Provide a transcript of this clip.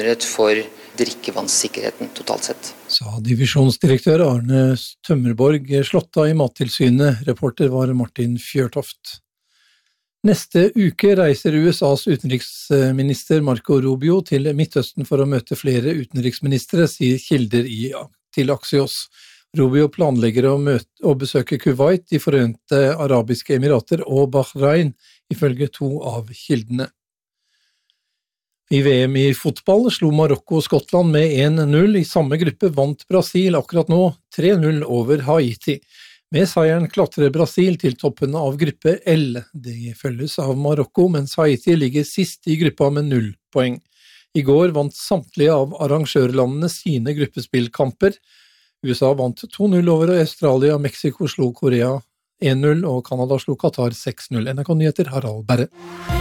For drikkevannssikkerheten totalt sett. Sa divisjonsdirektør Arne Tømmerborg Slåtta i Mattilsynet. Reporter var Martin Fjørtoft. Neste uke reiser USAs utenriksminister Marco Rubio til Midtøsten for å møte flere utenriksministre, sier kilder til Axios. Rubio planlegger å besøke Kuwait, De Forente Arabiske Emirater og Bahrain, ifølge 2 av kildene. I VM i fotball slo Marokko Skottland med 1-0. I samme gruppe vant Brasil akkurat nå 3-0 over Haiti. Med seieren klatrer Brasil til toppen av gruppe L. Det følges av Marokko, mens Haiti ligger sist i gruppa med 0 poeng. I går vant samtlige av arrangørlandene sine gruppespillkamper. USA vant 2-0 over Australia, Mexico slo Korea 1-0 og Canada slo Qatar 6-0. NRK Nyheter, Harald Berre.